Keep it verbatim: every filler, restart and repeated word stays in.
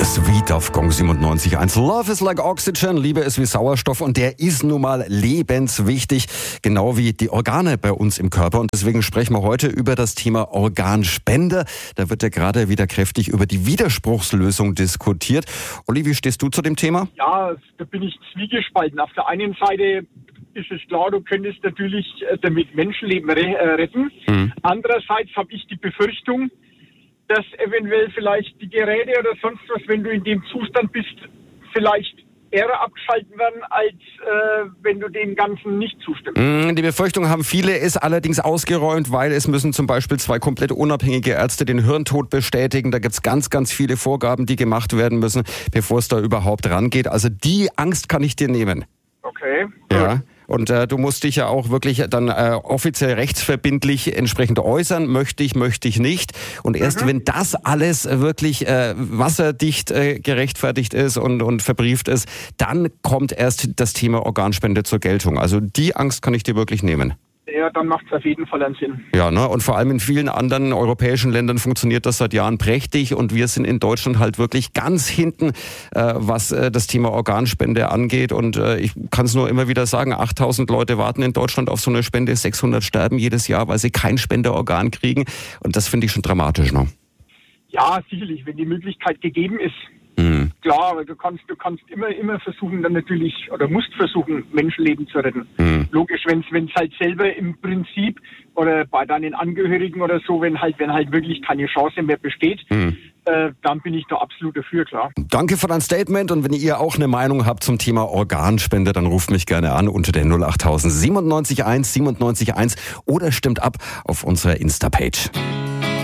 Sweet auf Gong siebenundneunzig Komma eins. Love is like oxygen, Liebe ist wie Sauerstoff und der ist nun mal lebenswichtig, genau wie die Organe bei uns im Körper. Und deswegen sprechen wir heute über das Thema Organspende. Da wird ja gerade wieder kräftig über die Widerspruchslösung diskutiert. Olli, wie stehst du zu dem Thema? Ja, da bin ich zwiegespalten. Auf der einen Seite ist es klar, du könntest natürlich damit Menschenleben retten. Mhm. Andererseits habe ich die Befürchtung, dass eventuell vielleicht die Geräte oder sonst was, wenn du in dem Zustand bist, vielleicht eher abgeschalten werden, als äh, wenn du dem Ganzen nicht zustimmst. Die Befürchtung haben viele, ist allerdings ausgeräumt, weil es müssen zum Beispiel zwei komplett unabhängige Ärzte den Hirntod bestätigen. Da gibt es ganz, ganz viele Vorgaben, die gemacht werden müssen, bevor es da überhaupt rangeht. Also die Angst kann ich dir nehmen. Okay. Ja. Und äh, du musst dich ja auch wirklich dann äh, offiziell rechtsverbindlich entsprechend äußern, möchte ich, möchte ich nicht. Und erst mhm. wenn das alles wirklich äh, wasserdicht äh, gerechtfertigt ist und, und verbrieft ist, dann kommt erst das Thema Organspende zur Geltung. Also die Angst kann ich dir wirklich nehmen. Ja, dann macht es auf jeden Fall einen Sinn. Ja, ne? Und vor allem in vielen anderen europäischen Ländern funktioniert das seit Jahren prächtig und wir sind in Deutschland halt wirklich ganz hinten, äh, was äh, das Thema Organspende angeht. Und äh, ich kann es nur immer wieder sagen, achttausend Leute warten in Deutschland auf so eine Spende, sechshundert sterben jedes Jahr, weil sie kein Spenderorgan kriegen. Und das finde ich schon dramatisch, ne? Ja, sicherlich, wenn die Möglichkeit gegeben ist. Mhm. Klar, aber du kannst, du kannst immer, immer versuchen, dann natürlich, oder musst versuchen, Menschenleben zu retten. Mhm. Logisch, wenn es halt selber im Prinzip oder bei deinen Angehörigen oder so, wenn halt, wenn halt wirklich keine Chance mehr besteht, mhm. äh, dann bin ich da absolut dafür, klar. Danke für dein Statement und wenn ihr auch eine Meinung habt zum Thema Organspende, dann ruft mich gerne an unter der null acht null null siebenundneunzig eins siebenundneunzig eins oder stimmt ab auf unserer Insta-Page.